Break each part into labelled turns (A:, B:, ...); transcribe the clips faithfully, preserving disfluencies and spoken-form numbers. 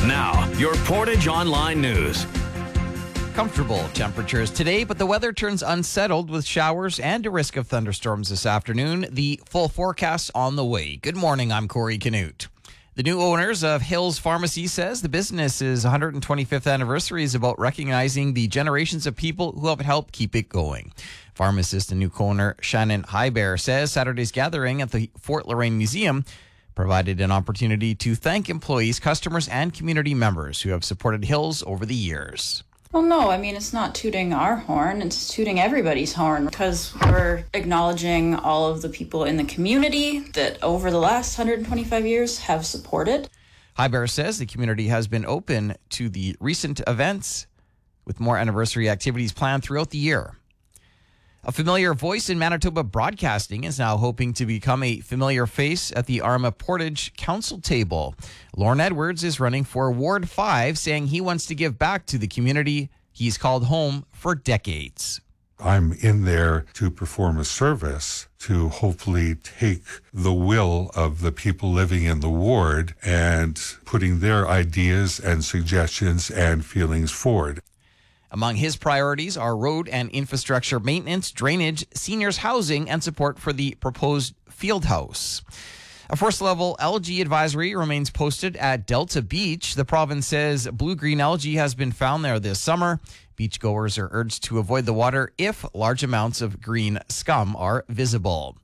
A: Now, your Portage Online News.
B: Comfortable temperatures today, but the weather turns unsettled with showers and a risk of thunderstorms this afternoon. The full forecast on the way. Good morning, I'm Corey Canute. The new owners of Hills Pharmacy says the business's one hundred twenty-fifth anniversary is about recognizing the generations of people who have helped keep it going. Pharmacist and new co-owner Shannon Highbear says Saturday's gathering at the Fort Lorraine Museum provided an opportunity to thank employees, customers, and community members who have supported Hills over the years.
C: Well, no, I mean, it's not tooting our horn, it's tooting everybody's horn because we're acknowledging all of the people in the community that over the last one hundred twenty-five years have supported.
B: Highbear says the community has been open to the recent events with more anniversary activities planned throughout the year. A familiar voice in Manitoba broadcasting is now hoping to become a familiar face at the Arma Portage Council table. Lorne Edwards is running for Ward five, saying he wants to give back to the community he's called home for decades.
D: I'm in there to perform a service to hopefully take the will of the people living in the ward and putting their ideas and suggestions and feelings forward.
B: Among his priorities are road and infrastructure maintenance, drainage, seniors housing, and support for the proposed field house. A first-level algae advisory remains posted at Delta Beach. The province says blue-green algae has been found there this summer. Beachgoers are urged to avoid the water if large amounts of green scum are visible.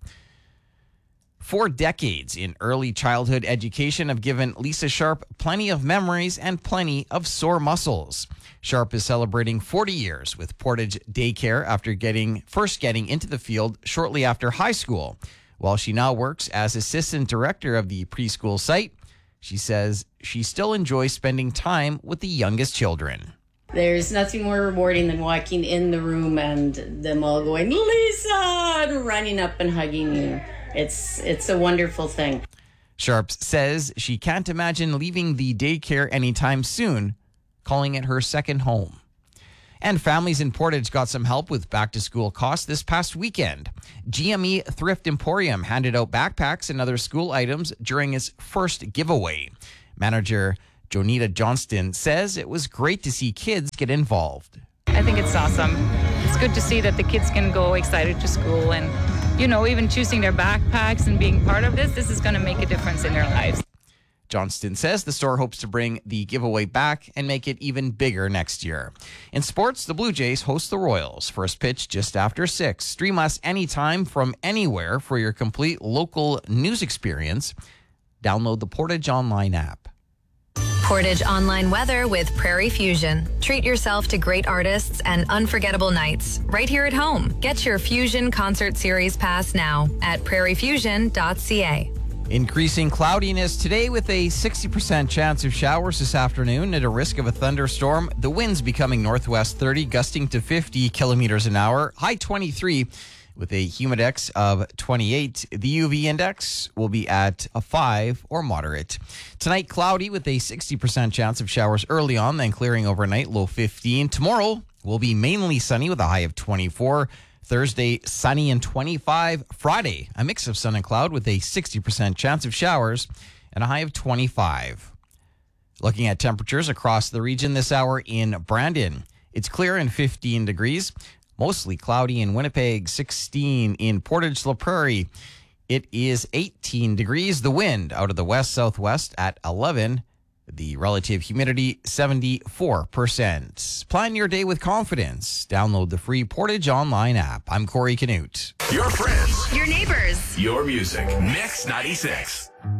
B: Four decades in early childhood education have given Lisa Sharp plenty of memories and plenty of sore muscles. Sharp is celebrating forty years with Portage Daycare after getting first getting into the field shortly after high school. While she now works as assistant director of the preschool site, she says she still enjoys spending time with the youngest children.
E: There's nothing more rewarding than walking in the room and them all going, Lisa, and running up and hugging you. It's it's a wonderful thing.
B: Sharp says she can't imagine leaving the daycare anytime soon, calling it her second home. And families in Portage got some help with back-to-school costs this past weekend. G M E Thrift Emporium handed out backpacks and other school items during its first giveaway. Manager Jonita Johnston says it was great to see kids get involved.
F: I think it's awesome. It's good to see that the kids can go excited to school and, you know, even choosing their backpacks and being part of this, this is going to make a difference in their lives.
B: Johnston says the store hopes to bring the giveaway back and make it even bigger next year. In sports, the Blue Jays host the Royals. First pitch just after six. Stream us anytime from anywhere for your complete local news experience. Download the Portage Online app.
G: Portage Online weather with Prairie Fusion. Treat yourself to great artists and unforgettable nights right here at home. Get your Fusion Concert Series pass now at prairie fusion dot c a.
B: Increasing cloudiness today with a sixty percent chance of showers this afternoon at a risk of a thunderstorm. The winds becoming northwest thirty, gusting to fifty kilometers an hour. High twenty-three with a humidex of twenty-eight. The U V index will be at a five or moderate. Tonight, cloudy with a sixty percent chance of showers early on, then clearing overnight, low fifteen. Tomorrow will be mainly sunny with a high of twenty-four. Thursday, sunny and twenty-five. Friday, a mix of sun and cloud with a sixty percent chance of showers and a high of twenty-five. Looking at temperatures across the region this hour in Brandon, it's clear and fifteen degrees. Mostly cloudy in Winnipeg, sixteen in Portage La Prairie. It is eighteen degrees. The wind out of the west-southwest at eleven. The relative humidity, seventy-four percent. Plan your day with confidence. Download the free Portage Online app. I'm Corey Canute.
A: Your friends.
G: Your neighbors.
A: Your music. Mix ninety-six.